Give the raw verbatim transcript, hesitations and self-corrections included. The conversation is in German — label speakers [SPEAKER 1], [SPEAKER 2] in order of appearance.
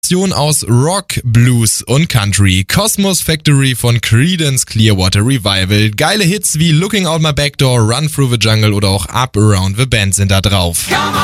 [SPEAKER 1] Aus Rock, Blues und Country. Cosmos Factory von Creedence Clearwater Revival. Geile Hits wie Looking Out My Back Door, Run Through the Jungle oder auch Up Around the Bend sind da drauf.